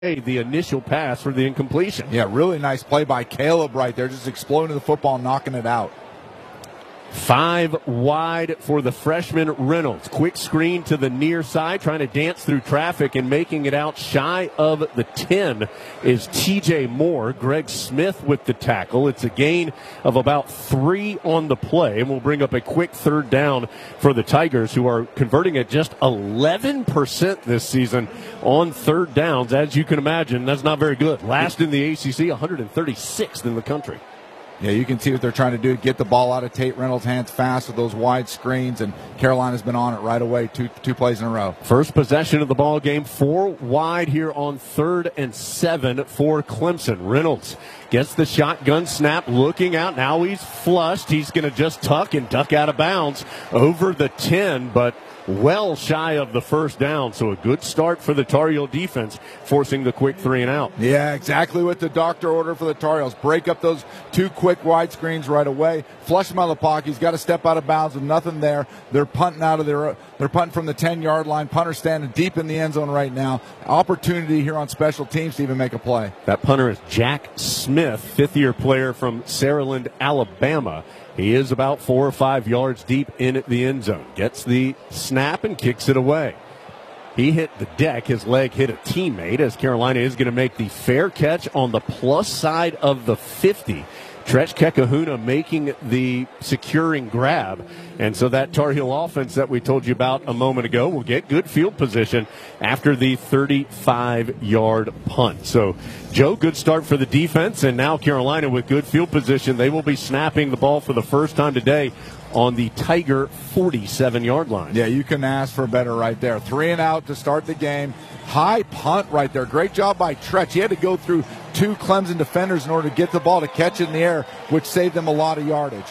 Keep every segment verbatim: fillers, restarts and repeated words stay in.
the initial pass for the incompletion. Yeah, really nice play by Caleb right there, just exploding the football and knocking it out. Five wide for the freshman Reynolds. Quick screen to the near side, trying to dance through traffic and making it out shy of the ten is T J Moore. Greg Smith with the tackle. It's a gain of about three on the play, and we'll bring up a quick third down for the Tigers, who are converting at just eleven percent this season on third downs. As you can imagine, that's not very good. Last in the A C C, one hundred thirty-sixth in the country. Yeah, you can see what they're trying to do, get the ball out of Tate Reynolds' hands fast with those wide screens, and Carolina's been on it right away, two two plays in a row. First possession of the ball game, four wide here on third and seven for Clemson. Reynolds gets the shotgun snap, looking out. Now he's flushed. He's going to just tuck and duck out of bounds over the ten, but well shy of the first down. So a good start for the Tar Heel defense, forcing the quick three and out. Yeah, exactly what the doctor ordered for the Tar Heels. Break up those two quick wide screens right away. Flush him out of the pocket. He's got to step out of bounds with nothing there. They're punting out of their, they're punting from the ten-yard line. Punter standing deep in the end zone right now. Opportunity here on special teams to even make a play. That punter is Jack Smith, fifth-year player from Saraland, Alabama. He is about four or five yards deep in the end zone. Gets the snap and kicks it away. He hit the deck. His leg hit a teammate, as Carolina is going to make the fair catch on the plus side of the fifty. Tretch Kekahuna making the securing grab. And so that Tar Heel offense that we told you about a moment ago will get good field position after the thirty-five-yard punt. So, Joe, good start for the defense, and now Carolina with good field position. They will be snapping the ball for the first time today on the Tiger forty-seven-yard line. Yeah, you can ask for better right there. Three and out to start the game. High punt right there. Great job by Tretch. He had to go through two Clemson defenders in order to get the ball to catch it in the air, which saved them a lot of yardage.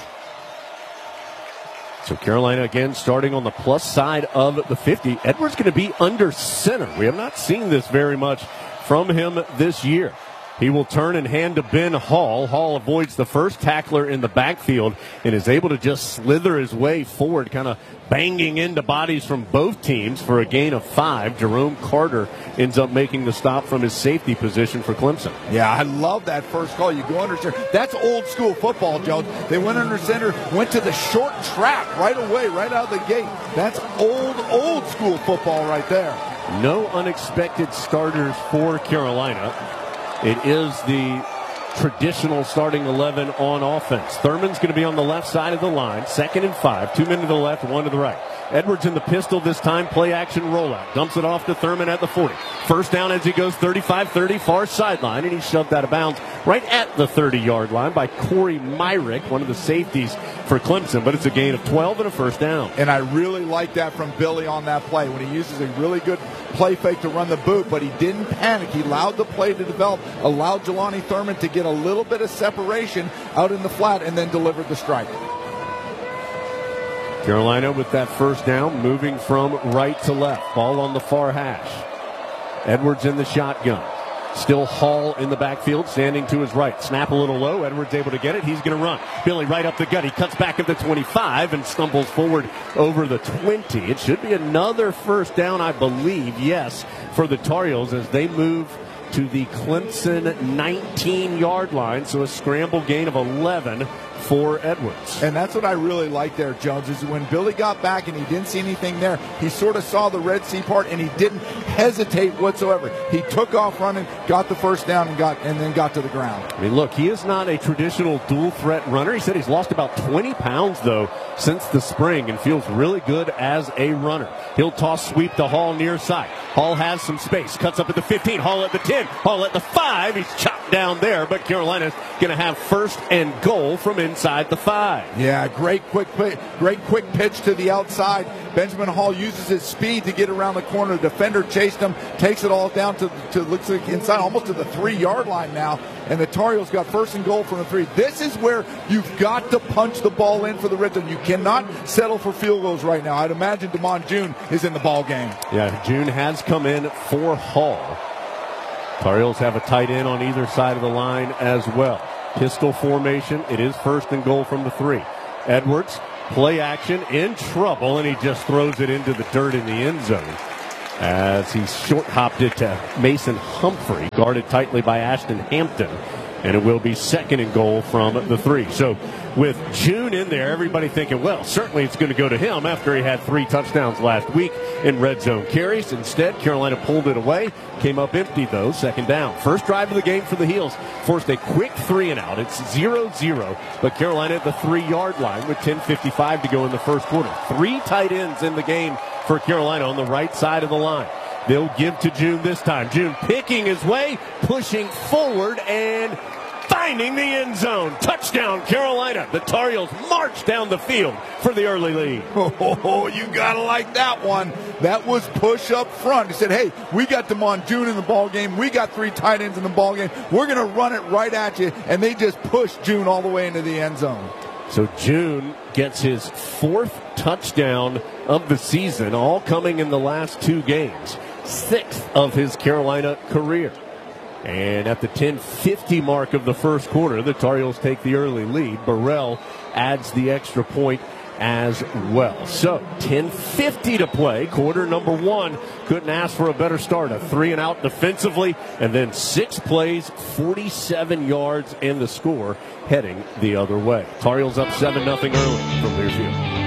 So Carolina again starting on the plus side of the fifty. Edwards going to be under center. We have not seen this very much from him this year. He will turn and hand to Ben Hall. Hall avoids the first tackler in the backfield and is able to just slither his way forward, kind of banging into bodies from both teams for a gain of five. Jerome Carter ends up making the stop from his safety position for Clemson. Yeah, I love that first call. You go under center. That's old school football, Jones. They went under center, went to the short trap right away, right out of the gate. That's old, old school football right there. No unexpected starters for Carolina. It is the traditional starting eleven on offense. Thurman's going to be on the left side of the line, second and five, two men to the left, one to the right. Edwards in the pistol this time, play action rollout. Dumps it off to Thurman at the forty. First down as he goes thirty-five thirty, far sideline, and he's shoved out of bounds right at the thirty-yard line by Corey Myrick, one of the safeties for Clemson, but it's a gain of twelve and a first down. And I really like that from Billy on that play when he uses a really good play fake to run the boot, but he didn't panic. He allowed the play to develop, allowed Jelani Thurman to get a little bit of separation out in the flat, and then delivered the strike. Carolina with that first down, moving from right to left. Ball on the far hash. Edwards in the shotgun. Still Hall in the backfield, standing to his right. Snap a little low. Edwards able to get it. He's going to run. Billy right up the gut. He cuts back at the twenty-five and stumbles forward over the twenty. It should be another first down, I believe, yes, for the Tar Heels as they move to the Clemson nineteen-yard line. So a scramble gain of eleven for Edwards. And that's what I really like there, Jones, is when Billy got back and he didn't see anything there, he sort of saw the Red Sea part and he didn't hesitate whatsoever. He took off running, got the first down, and got and then got to the ground. I mean, look, he is not a traditional dual threat runner. He said he's lost about twenty pounds, though, since the spring and feels really good as a runner. He'll toss sweep to Hall near side. Hall has some space, cuts up at the fifteen, Hall at the ten, Hall at the five. He's chopped down there, but Carolina's going to have first and goal from inside the five. Yeah, great quick, great quick pitch to the outside. Benjamin Hall uses his speed to get around the corner. The defender chased him, takes it all down to, to looks like inside, almost to the three-yard line now. And the Tar Heels got first and goal from the three. This is where you've got to punch the ball in for the red zone. You cannot settle for field goals right now. I'd imagine Damon June is in the ball game. Yeah, June has come in for Hall. Tar Heels have a tight end on either side of the line as well. Pistol formation. It is first and goal from the three. Edwards, play action, in trouble, and he just throws it into the dirt in the end zone. as he short-hopped it to Mason Humphrey, guarded tightly by Ashton Hampton. And it will be second and goal from the three. So with June in there, everybody thinking, well, certainly it's going to go to him after he had three touchdowns last week in red zone carries. Instead, Carolina pulled it away, came up empty, though, second down. First drive of the game for the Heels forced a quick three and out. It's zero zero, but Carolina at the three-yard line with ten fifty-five to go in the first quarter. Three tight ends in the game for Carolina on the right side of the line. They'll give to June this time. June picking his way, pushing forward, and finding the end zone. Touchdown, Carolina. The Tar Heels march down the field for the early lead. Oh, you got to like that one. That was push up front. He said, hey, we got Damon June in the ball game. We got three tight ends in the ball game. We're going to run it right at you. And they just pushed June all the way into the end zone. So June gets his fourth touchdown of the season, all coming in the last two games. Sixth of his Carolina career. And at the ten fifty mark of the first quarter, the Tar Heels take the early lead. Burrell adds the extra point as well. So ten fifty to play, quarter number one. Couldn't ask for a better start. A three and out defensively, and then six plays, forty-seven yards, and the score heading the other way. Tar Heels up seven nothing early from Learfield.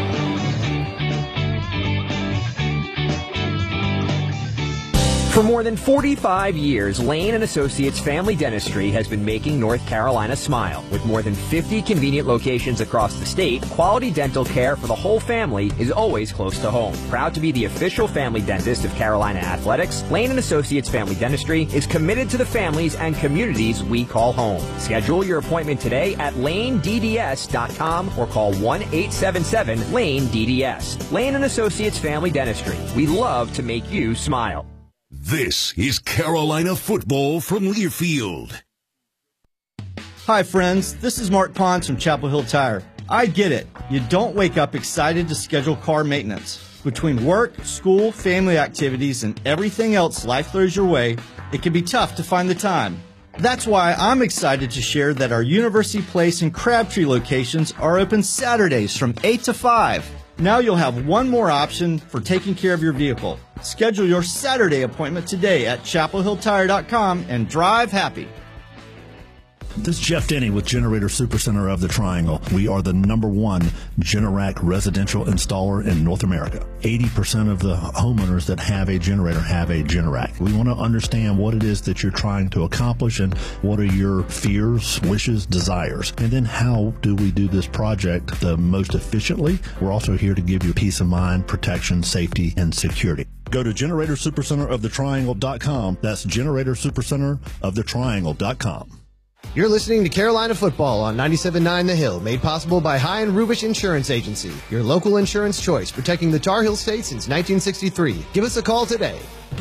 For more than forty-five years, Lane and Associates Family Dentistry has been making North Carolina smile. With more than fifty convenient locations across the state, quality dental care for the whole family is always close to home. Proud to be the official family dentist of Carolina Athletics, Lane and Associates Family Dentistry is committed to the families and communities we call home. Schedule your appointment today at lane d d s dot com or call one eight seven seven lane D D S. Lane and Associates Family Dentistry. We love to make you smile. This is Carolina football from Learfield. Hi, friends. This is Mark Pons from Chapel Hill Tire. I get it. You don't wake up excited to schedule car maintenance. Between work, school, family activities, and everything else life throws your way, it can be tough to find the time. That's why I'm excited to share that our University Place and Crabtree locations are open Saturdays from eight to five. Now you'll have one more option for taking care of your vehicle. Schedule your Saturday appointment today at chapel hill tire dot com and drive happy. This is Jeff Denny with Generator Supercenter of the Triangle. We are the number one Generac residential installer in North America. eighty percent of the homeowners that have a generator have a Generac. We want to understand what it is that you're trying to accomplish and what are your fears, wishes, desires. And then how do we do this project the most efficiently? We're also here to give you peace of mind, protection, safety, and security. Go to generator supercenter of the triangle dot com. That's generator supercenter of the triangle dot com. You're listening to Carolina Football on ninety-seven point nine The Hill, made possible by High and Rubish Insurance Agency, your local insurance choice, protecting the Tar Heel State since nineteen sixty-three. Give us a call today.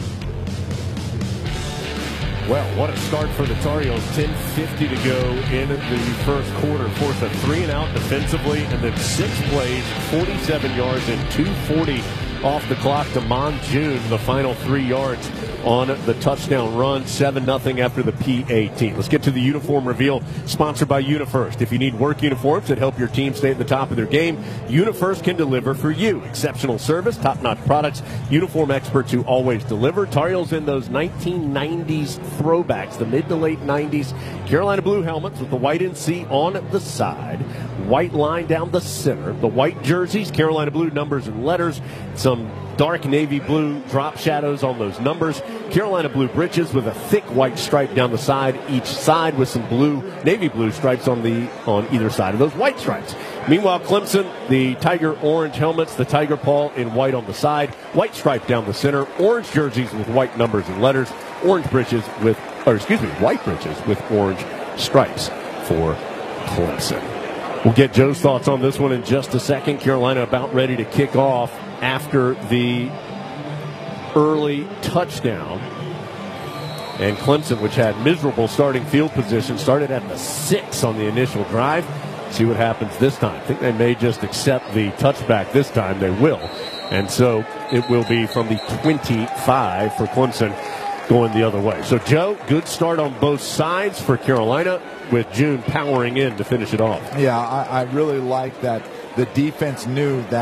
Well, what a start for the Tar Heels. ten fifty to go in the first quarter. Forced a three and out defensively, and then six plays, forty-seven yards, and two forty off the clock to Mon June, the final three yards on the touchdown run, seven nothing after the P A T. Let's get to the uniform reveal, sponsored by UniFirst. If you need work uniforms that help your team stay at the top of their game, UniFirst can deliver for you. Exceptional service, top-notch products, uniform experts who always deliver. Tar Heels in those nineteen nineties throwbacks, the mid to late nineties. Carolina blue helmets with the white N C on the side, white line down the center, the white jerseys, Carolina blue numbers and letters, some dark navy blue drop shadows on those numbers. Carolina blue breeches with a thick white stripe down the side, each side with some blue, navy blue stripes on the on either side of those white stripes. Meanwhile, Clemson, the tiger orange helmets, the tiger paw in white on the side, white stripe down the center, orange jerseys with white numbers and letters, orange breeches with, or excuse me, white breeches with orange stripes for Clemson. We'll get Joe's thoughts on this one in just a second. Carolina about ready to kick off after the early touchdown. And Clemson, which had miserable starting field position, started at the six on the initial drive. See what happens this time. I think they may just accept the touchback this time. They will. And so it will be from the twenty-five for Clemson going the other way. So, Joe, good start on both sides for Carolina, with June powering in to finish it off. Yeah, I, I really like that the defense knew that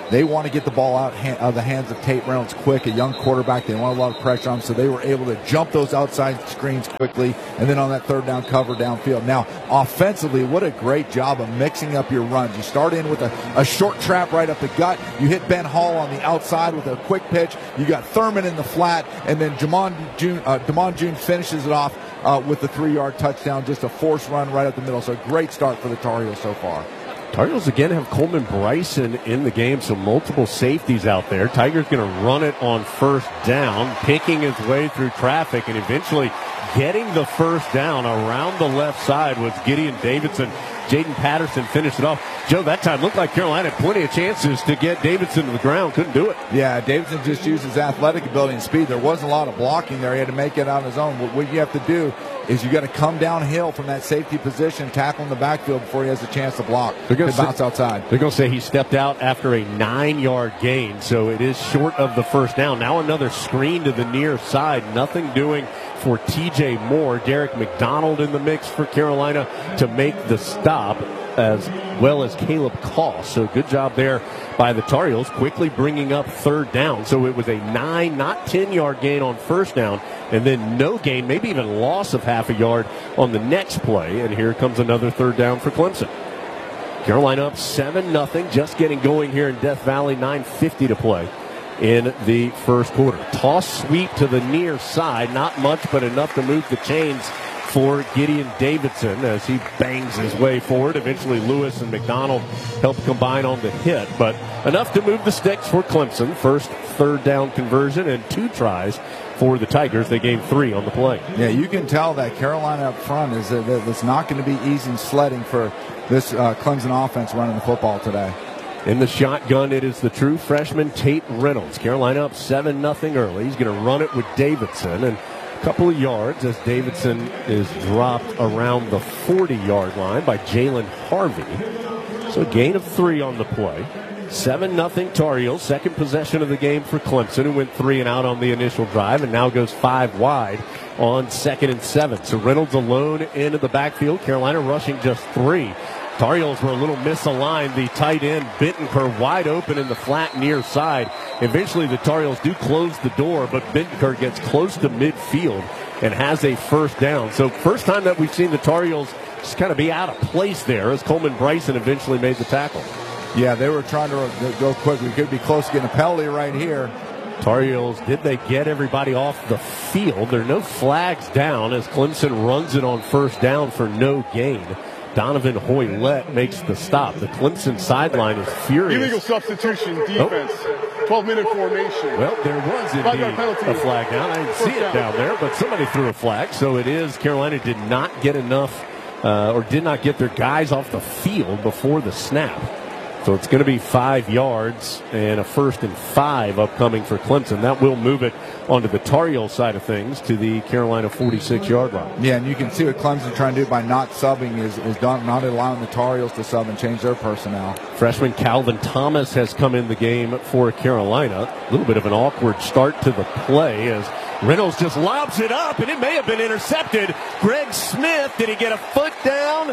They want to get the ball out of the hands of Tate Reynolds quick, a young quarterback. They want a lot of pressure on him, so they were able to jump those outside screens quickly, and then on that third down cover downfield. Now, offensively, what a great job of mixing up your runs. You start in with a, a short trap right up the gut. You hit Ben Hall on the outside with a quick pitch. You got Thurman in the flat, and then Jamon June, uh, Damon June finishes it off uh, with the three-yard touchdown, just a forced run right up the middle. So a great start for the Tar Heels so far. Tar Heels again have Coleman Bryson in the game, so multiple safeties out there. Tigers going to run it on first down, picking his way through traffic, and eventually getting the first down around the left side was Gideon Davidson. Jaden Patterson finished it off. Joe, that time looked like Carolina had plenty of chances to get Davidson to the ground. Couldn't do it. Yeah, Davidson just used his athletic ability and speed. There wasn't a lot of blocking there. He had to make it on his own. What you have to do is you got to come downhill from that safety position, tackle in the backfield before he has a chance to block. They're going to bounce outside. They're going to say he stepped out after a nine-yard gain, so it is short of the first down. Now another screen to the near side. Nothing doing for T J Moore. Derek McDonald in the mix for Carolina to make the stop, as well as Caleb Koss. So good job there by the Tar Heels, quickly bringing up third down. So it was a nine, not ten-yard gain on first down, and then no gain, maybe even loss of half a yard on the next play. And here comes another third down for Clemson. Carolina up seven nothing, just getting going here in Death Valley, nine fifty to play in the first quarter. Toss sweep to the near side, not much, but enough to move the chains for Gideon Davidson as he bangs his way forward. Eventually Lewis and McDonald help combine on the hit, but enough to move the sticks for Clemson. First third down conversion and two tries for the Tigers. They gained three on the play. Yeah, you can tell that Carolina up front is that it's not going to be easy sledding for this uh, Clemson offense running the football today. In the shotgun, it is the true freshman Tate Reynolds. Carolina up seven nothing early. He's going to run it with Davidson, and a couple of yards as Davidson is dropped around the forty-yard line by Jalen Harvey. So a gain of three on the play. seven nothing Tar Heels, second possession of the game for Clemson, who went three and out on the initial drive and now goes five wide on second and seven. So Reynolds alone into the backfield. Carolina rushing just three. Tar Heels were a little misaligned. The tight end, Bittenker, wide open in the flat near side. Eventually the Tar Heels do close the door, but Bittenker gets close to midfield and has a first down. So first time that we've seen the Tar Heels just kind of be out of place there as Coleman Bryson eventually made the tackle. Yeah, they were trying to go quick. We could be close to getting a penalty right here. Tar Heels, did they get everybody off the field? There are no flags down as Clemson runs it on first down for no gain. Donovan Hoylett makes the stop. The Clemson sideline is furious. Illegal substitution defense. Oh. twelve-minute formation. Well, there was indeed a flag down. I didn't see it down there, but somebody threw a flag. So it is Carolina did not get enough uh, or did not get their guys off the field before the snap. So it's going to be five yards and a first and five upcoming for Clemson. That will move it onto the Tar Heel side of things to the Carolina forty-six-yard line. Yeah, and you can see what Clemson trying to do by not subbing is, is done, not allowing the Tar Heels to sub and change their personnel. Freshman Calvin Thomas has come in the game for Carolina. A little bit of an awkward start to the play as Reynolds just lobs it up, and it may have been intercepted. Greg Smith, did he get a foot down?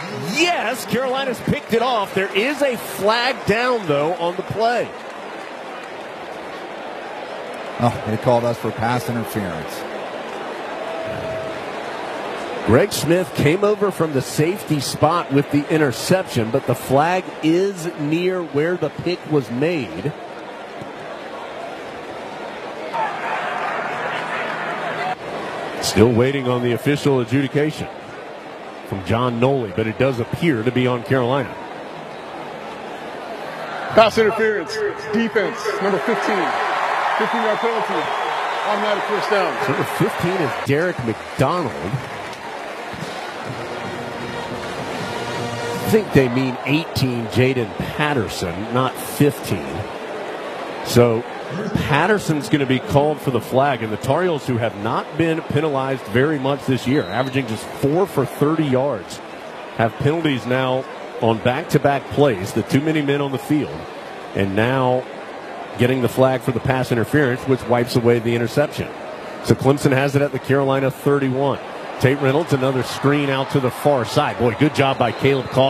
Yes, Carolina's picked it off. There is a flag down, though, on the play. Oh, they called us for pass interference. Greg Smith came over from the safety spot with the interception, but the flag is near where the pick was made. Still waiting on the official adjudication from John Noley, but it does appear to be on Carolina. Pass interference, defense, number fifteen. fifteen-yard penalty, automatic first down. So number fifteen is Derek McDonald. I think they mean eighteen, Jaden Patterson, not fifteen. So Patterson's going to be called for the flag, and the Tar Heels, who have not been penalized very much this year, averaging just four for thirty yards, have penalties now on back-to-back plays, the too many men on the field, and now getting the flag for the pass interference, which wipes away the interception. So Clemson has it at the Carolina thirty-one. Tate Reynolds, another screen out to the far side. Boy, good job by Caleb Koss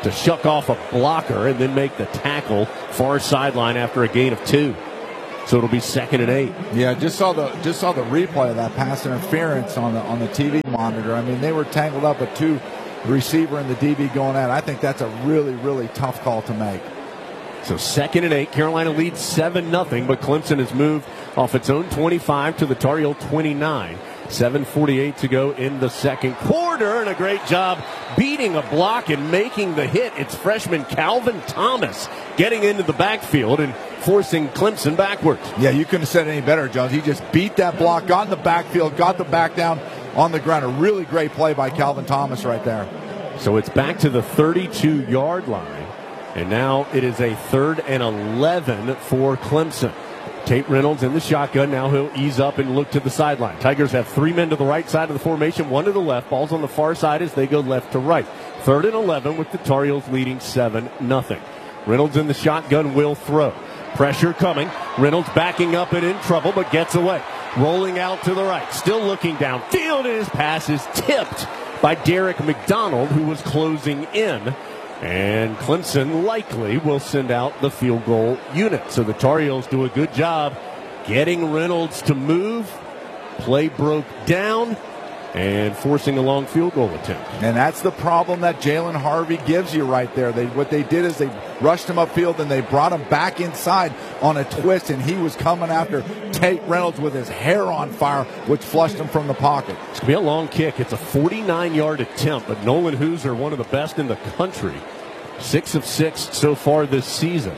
to shuck off a blocker and then make the tackle far sideline after a gain of two. So it'll be second and eight. Yeah, just saw the just saw the replay of that pass interference on the on the T V monitor. I mean, they were tangled up with two receiver and the D B going at it. I think that's a really, really tough call to make. So second and eight. Carolina leads seven nothing, but Clemson has moved off its own twenty-five to the Tar Heel twenty-nine. seven forty-eight to go in the second quarter, and a great job beating a block and making the hit. It's freshman Calvin Thomas getting into the backfield and forcing Clemson backwards. Yeah, you couldn't have said it any better, Jones. He just beat that block, got in the backfield, got the back down on the ground. A really great play by Calvin Thomas right there. So it's back to the thirty-two-yard line, and now it is a third and eleven for Clemson. Tate Reynolds in the shotgun. Now he'll ease up and look to the sideline. Tigers have three men to the right side of the formation, one to the left. Ball's on the far side as they go left to right. Third and eleven with the Tar Heels leading seven nothing. Reynolds in the shotgun will throw. Pressure coming. Reynolds backing up and in trouble, but gets away. Rolling out to the right. Still looking downfield, and his pass is tipped by Derek McDonald, who was closing in. And Clemson likely will send out the field goal unit. So the Tar Heels do a good job getting Reynolds to move. Play broke down and forcing a long field goal attempt. And that's the problem that Jalen Harvey gives you right there. They, what they did is they rushed him upfield and they brought him back inside on a twist, and he was coming after Tate Reynolds with his hair on fire, which flushed him from the pocket. It's going to be a long kick. It's a forty-nine-yard attempt, but Nolan Hooser, one of the best in the country, six of six so far this season.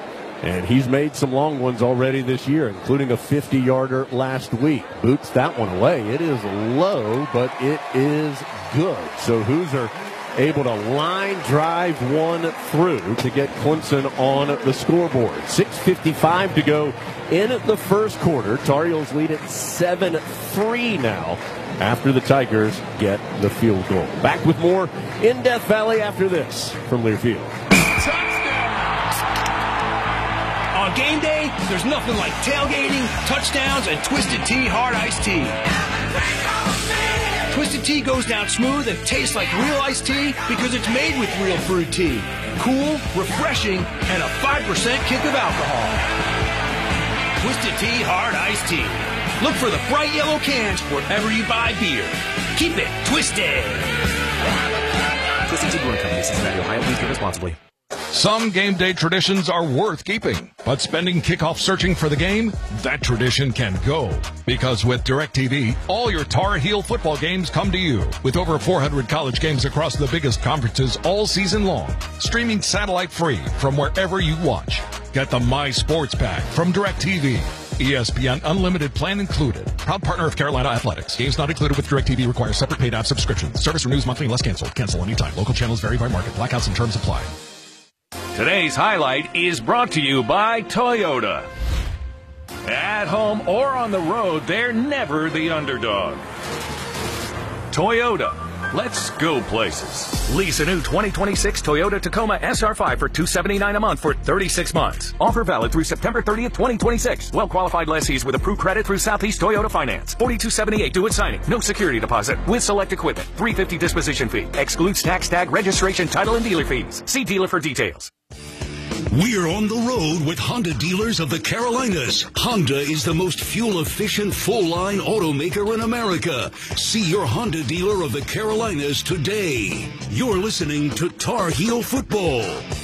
And he's made some long ones already this year, including a fifty-yarder last week. Boots that one away. It is low, but it is good. So Hooser able to line drive one through to get Clemson on the scoreboard. six fifty-five to go in the first quarter. Tar Heels lead at seven three now after the Tigers get the field goal. Back with more in Death Valley after this from Learfield. On game day, there's nothing like tailgating, touchdowns, and Twisted Tea Hard Iced Tea. Twisted Tea goes down smooth and tastes like real iced tea because it's made with real fruit tea. Cool, refreshing, and a five percent kick of alcohol. Twisted Tea Hard Iced Tea. Look for the bright yellow cans wherever you buy beer. Keep it twisted. Twisted Tea Brewing Company, Cincinnati, Ohio. Please drink responsibly. Some game day traditions are worth keeping, but spending kickoff searching for the game, that tradition can go. Because with DirecTV, all your Tar Heel football games come to you. With over four hundred college games across the biggest conferences all season long. Streaming satellite free from wherever you watch. Get the My Sports Pack from DirecTV. E S P N Unlimited plan included. Proud partner of Carolina Athletics. Games not included with DirecTV require separate paid app subscription. Service renews monthly unless canceled. Cancel anytime. Local channels vary by market. Blackouts and terms apply. Today's highlight is brought to you by Toyota. At home or on the road, they're never the underdog. Toyota. Let's go places. Lease a new twenty twenty-six Toyota Tacoma S R five for two hundred seventy-nine dollars a month for thirty-six months. Offer valid through September thirtieth, twenty twenty-six. Well-qualified lessees with approved credit through Southeast Toyota Finance. forty-two seventy-eight due at signing. No security deposit. With select equipment. three hundred fifty dollars disposition fee. Excludes tax, tag, registration, title, and dealer fees. See dealer for details. We're on the road with Honda dealers of the Carolinas. Honda is the most fuel-efficient, full-line automaker in America. See your Honda dealer of the Carolinas today. You're listening to Tar Heel Football.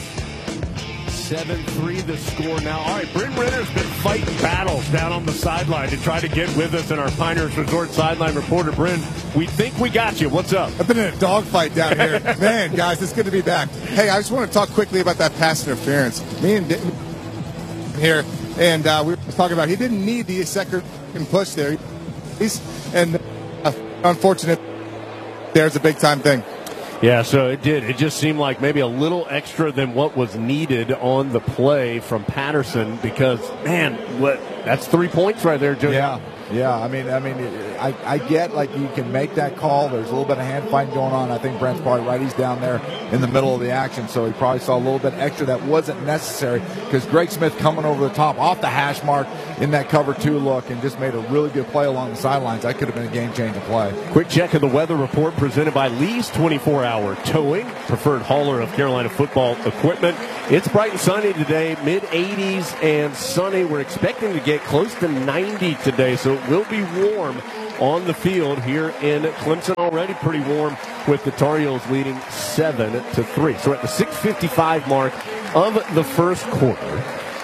seven three the score now. All right, Bryn Renner's been fighting battles down on the sideline to try to get with us, and our Pinehurst Resort sideline reporter, Bryn, we think we got you. What's up? I've been in a dogfight down here. Man, guys, it's good to be back. Hey, I just want to talk quickly about that pass interference. Me and Dick here, and uh, we were talking about he didn't need the second push there. He's, and uh, unfortunate, there's a big-time thing. Yeah, so it did. It just seemed like maybe a little extra than what was needed on the play from Patterson because, man, what that's three points right there, Joe. Yeah. Yeah, I mean, I mean, I, I get like you can make that call. There's a little bit of hand fighting going on. I think Brent's probably right. He's down there in the middle of the action, so he probably saw a little bit extra that wasn't necessary because Greg Smith coming over the top off the hash mark in that cover two look and just made a really good play along the sidelines. That could have been a game-changing play. Quick check of the weather report presented by Lee's twenty-four hour Towing, preferred hauler of Carolina football equipment. It's bright and sunny today, mid eighties and sunny. We're expecting to get close to ninety today, so it will be warm on the field here in Clemson. Already pretty warm with the Tar Heels leading seven to three. So at the six fifty-five mark of the first quarter,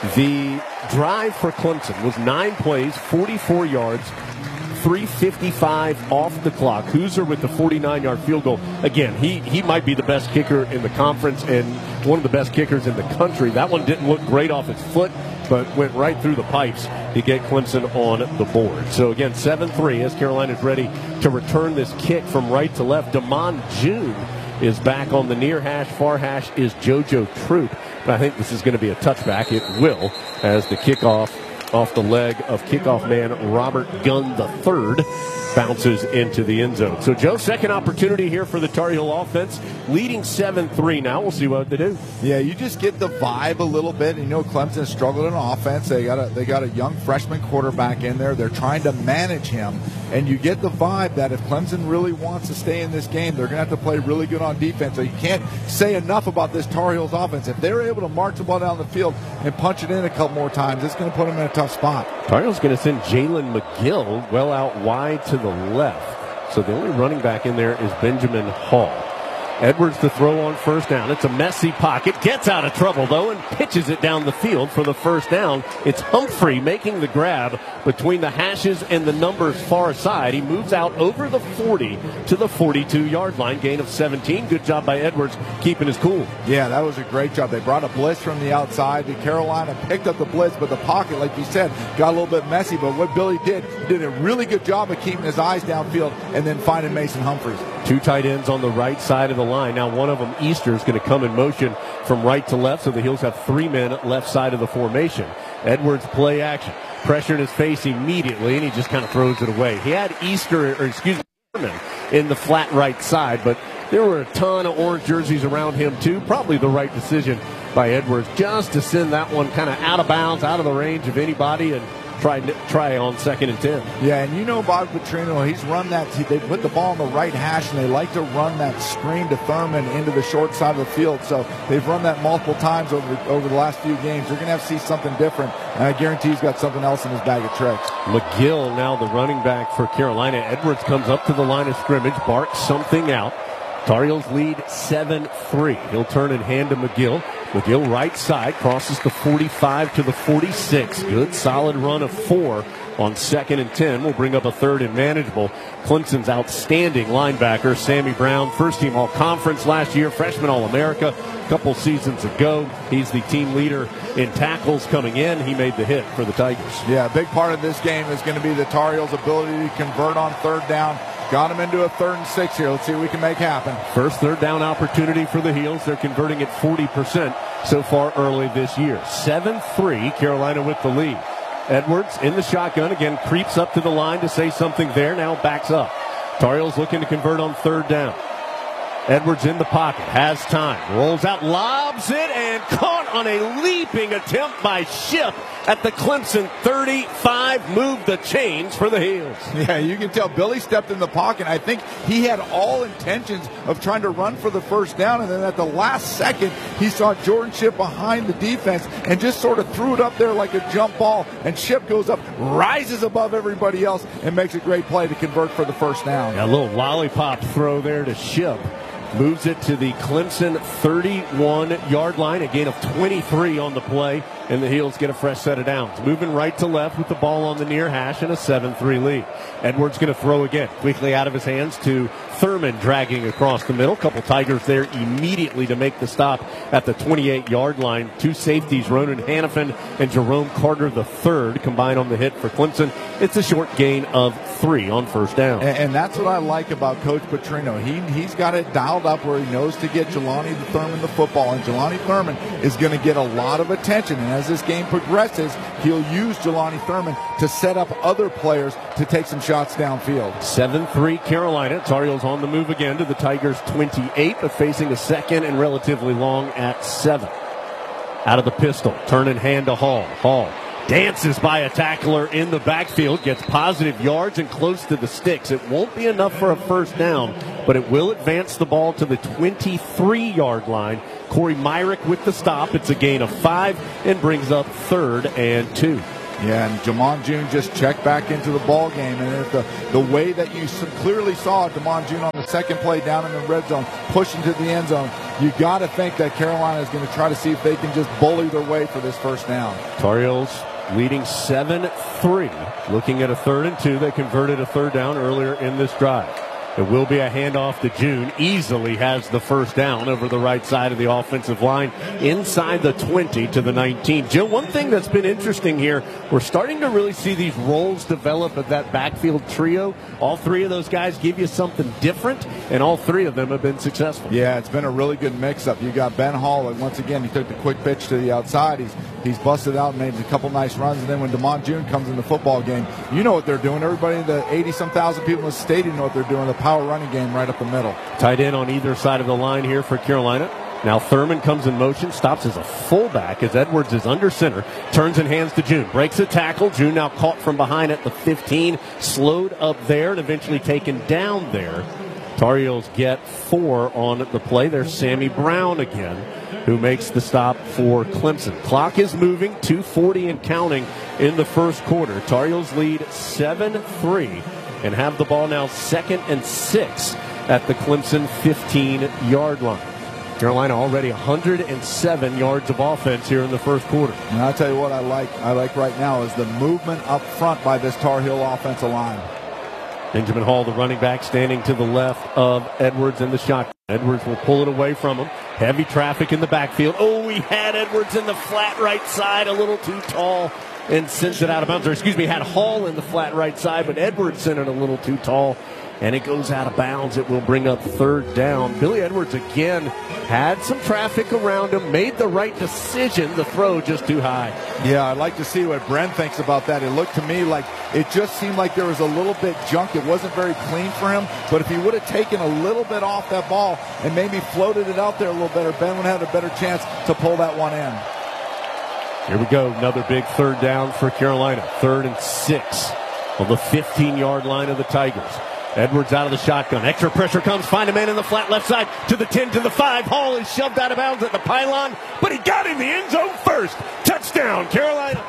the drive for Clemson was nine plays, forty-four yards, three fifty-five off the clock. Hoosier with the forty-nine yard field goal. Again, he, he might be the best kicker in the conference and one of the best kickers in the country. That one didn't look great off his foot, but went right through the pipes to get Clemson on the board. So again, seven three as Carolina's ready to return this kick from right to left. Damon June is back on the near hash. Far hash is JoJo Troop. But I think this is going to be a touchback. It will, as the kickoff off the leg of kickoff man Robert Gunn the third bounces into the end zone. So, Joe, second opportunity here for the Tar Heel offense, leading seven three now. We'll see what they do. Yeah, you just get the vibe a little bit. You know, Clemson struggled in offense. They got a they got a young freshman quarterback in there. They're trying to manage him, and you get the vibe that if Clemson really wants to stay in this game, they're going to have to play really good on defense. So you can't say enough about this Tar Heels offense. If they're able to march the ball down the field and punch it in a couple more times, it's going to put them in a tough spot. Tar Heels going to send Jalen McGill well out wide to the left. So the only running back in there is Benjamin Hall. Edwards to throw on first down. It's a messy pocket. Gets out of trouble, though, and pitches it down the field for the first down. It's Humphrey making the grab between the hashes and the numbers far side. He moves out over the forty to the forty-two yard line. Gain of seventeen. Good job by Edwards keeping his cool. Yeah, that was a great job. They brought a blitz from the outside. The Carolina picked up the blitz, but the pocket, like you said, got a little bit messy. But what Billy did, he did a really good job of keeping his eyes downfield and then finding Mason Humphreys. Two tight ends on the right side of the line. Now one of them, Easter, is going to come in motion from right to left, so the Heels have three men left side of the formation. Edwards play action. Pressure in his face immediately, and he just kind of throws it away. He had Easter, or excuse me, Herman in the flat right side, but there were a ton of orange jerseys around him too. Probably the right decision by Edwards just to send that one kind of out of bounds, out of the range of anybody, and Try, try on second and ten. Yeah, and you know Bob Petrino, he's run that. They put the ball on the right hash, and they like to run that screen to Thurman into the short side of the field. So they've run that multiple times over over the last few games. They're going to have to see something different, and I guarantee he's got something else in his bag of tricks. McGill now the running back for Carolina. Edwards comes up to the line of scrimmage, barks something out. Tar Heels lead seven three. He'll turn and hand to McGill. McGill right side, crosses the forty-five to the forty-six. Good solid run of four on second and ten. We'll bring up a third and manageable. Clemson's outstanding linebacker, Sammy Brown, first team All-Conference last year, freshman All-America a couple seasons ago. He's the team leader in tackles coming in. He made the hit for the Tigers. Yeah, a big part of this game is going to be the Tar Heels' ability to convert on third down. Got them into a third and six here. Let's see what we can make happen. First third down opportunity for the Heels. They're converting at forty percent so far early this year. seven three, Carolina with the lead. Edwards in the shotgun. Again, creeps up to the line to say something there. Now backs up. Tar Heels looking to convert on third down. Edwards in the pocket, has time, rolls out, lobs it, and caught on a leaping attempt by Shipp at the Clemson thirty-five. Moved the chains for the Heels. Yeah, you can tell Billy stepped in the pocket. I think he had all intentions of trying to run for the first down, and then at the last second, he saw Jordan Shipp behind the defense and just sort of threw it up there like a jump ball, and Shipp goes up, rises above everybody else, and makes a great play to convert for the first down. Yeah, a little lollipop throw there to Shipp. Moves it to the Clemson thirty-one yard line. A gain of twenty-three on the play, and the Heels get a fresh set of downs. Moving right to left with the ball on the near hash and a seven three lead. Edwards going to throw again. Quickly out of his hands to Thurman, dragging across the middle. Couple Tigers there immediately to make the stop at the twenty-eight yard line. Two safeties, Ronan Hannafin and Jerome Carter the third, combine on the hit for Clemson. It's a short gain of three on first down. And, and that's what I like about Coach Petrino. He, he's got it dialed up where he knows to get Jelani Thurman the football, and Jelani Thurman is going to get a lot of attention. And as this game progresses, he'll use Jelani Thurman to set up other players to take some shots downfield. seven three Carolina. Tar Heels on the move again to the Tigers' twenty-eight, but facing a second and relatively long at seven. Out of the pistol, turn and hand to Hall. Hall dances by a tackler in the backfield, gets positive yards and close to the sticks. It won't be enough for a first down, but it will advance the ball to the twenty-three-yard line. Corey Myrick with the stop. It's a gain of five and brings up third and two. Yeah, and Jamon June just checked back into the ball game, and the the way that you clearly saw Jamon June on the second play down in the red zone, pushing to the end zone, you got to think that Carolina is going to try to see if they can just bully their way for this first down. Tar Heels leading seven three. Looking at a third and two, they converted a third down earlier in this drive. It will be a handoff to June. Easily has the first down over the right side of the offensive line inside the twenty to the nineteen. Jill, one thing that's been interesting here, we're starting to really see these roles develop at that backfield trio. All three of those guys give you something different, and all three of them have been successful. Yeah, it's been a really good mix-up. You got Ben Hall, and once again, he took the quick pitch to the outside. He's he's busted out and made a couple nice runs, and then when Jamon June comes in the football game, you know what they're doing. Everybody, the eighty-some thousand people in the stadium know what they're doing. The power running game right up the middle. Tight end on either side of the line here for Carolina. Now Thurman comes in motion, stops as a fullback as Edwards is under center, turns and hands to June, breaks a tackle. June now caught from behind at the fifteen, slowed up there and eventually taken down there. Tar Heels get four on the play. There's Sammy Brown again, who makes the stop for Clemson. Clock is moving, two forty and counting in the first quarter. Tar Heels lead seven three. And have the ball now second and six at the Clemson fifteen-yard line. Carolina already one hundred seven yards of offense here in the first quarter. And I'll tell you what I like I like right now is the movement up front by this Tar Heel offensive line. Benjamin Hall, the running back, standing to the left of Edwards in the shotgun. Edwards will pull it away from him. Heavy traffic in the backfield. Oh, he had Edwards in the flat right side, a little too tall, and sends it out of bounds. Or excuse me, had Hall in the flat right side, but Edwards sent it a little too tall, and it goes out of bounds. It will bring up third down. Billy Edwards again had some traffic around him, made the right decision. The throw just too high. Yeah, I'd like to see what Bren thinks about that. It looked to me like it just seemed like there was a little bit junk. It wasn't very clean for him, but if he would have taken a little bit off that ball and maybe floated it out there a little better, Ben would have had a better chance to pull that one in. Here we go, another big third down for Carolina. Third and six on the fifteen-yard line of the Tigers. Edwards out of the shotgun. Extra pressure comes. Find a man in the flat left side to the ten, to the five. Hall is shoved out of bounds at the pylon, but he got in the end zone first. Touchdown, Carolina.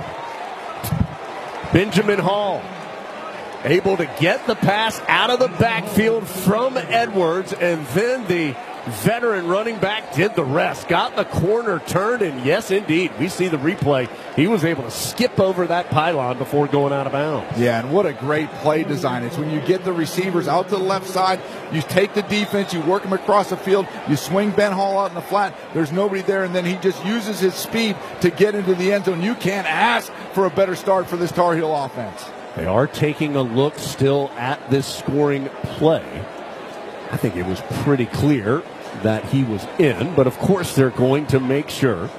Benjamin Hall able to get the pass out of the backfield from Edwards, and then the veteran running back did the rest. Got the corner turned, and yes, indeed, we see the replay. He was able to skip over that pylon before going out of bounds. Yeah, and what a great play design. It's when you get the receivers out to the left side, you take the defense, you work them across the field, you swing Ben Hall out in the flat, there's nobody there, and then he just uses his speed to get into the end zone. You can't ask for a better start for this Tar Heel offense. They are taking a look still at this scoring play. I think it was pretty clear that he was in, but of course they're going to make sure.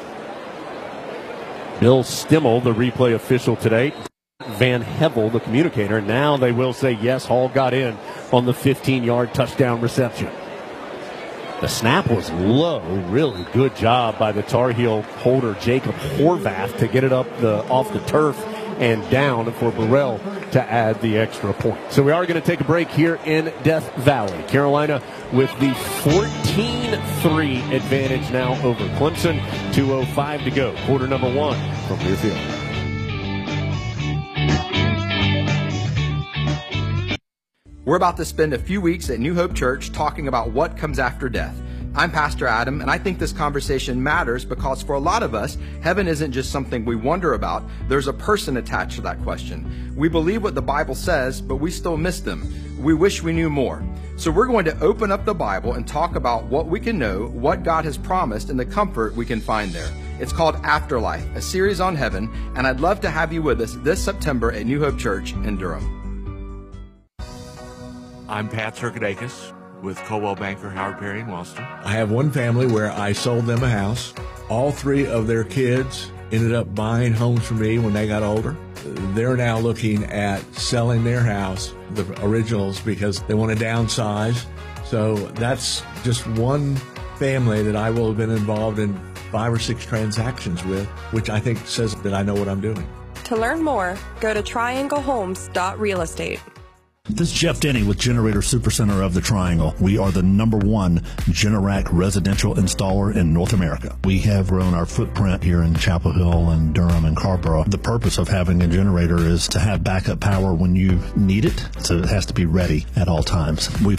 Bill Stimmel, the replay official today, Van Hevel, the communicator. Now they will say, yes, Hall got in on the fifteen-yard touchdown reception. The snap was low. Really good job by the Tar Heel holder, Jacob Horvath, to get it up the off the turf and down for Burrell to add the extra point. So we are going to take a break here in Death Valley. Carolina with the fourteen three advantage now over Clemson. two oh five to go. Quarter number one from Learfield. We're about to spend a few weeks at New Hope Church talking about what comes after death. I'm Pastor Adam, and I think this conversation matters because for a lot of us, heaven isn't just something we wonder about. There's a person attached to that question. We believe what the Bible says, but we still miss them. We wish we knew more. So we're going to open up the Bible and talk about what we can know, what God has promised, and the comfort we can find there. It's called Afterlife, a series on heaven, and I'd love to have you with us this September at New Hope Church in Durham. I'm Pat Circadakis with Coldwell Banker Howard Perry in Wellston. I have one family where I sold them a house, All three of their kids ended up buying homes from me when they got older. They're now looking at selling their house, the originals, because they want to downsize. So that's just one family that I will have been involved in five or six transactions with, which I think says that I know what I'm doing. To learn more, go to triangle homes dot real estate. This is Jeff Denny with Generator Supercenter of the Triangle. We are the number one Generac residential installer in North America. We have grown our footprint here in Chapel Hill and Durham and Carrboro. The purpose of having a generator is to have backup power when you need it, so it has to be ready at all times. We've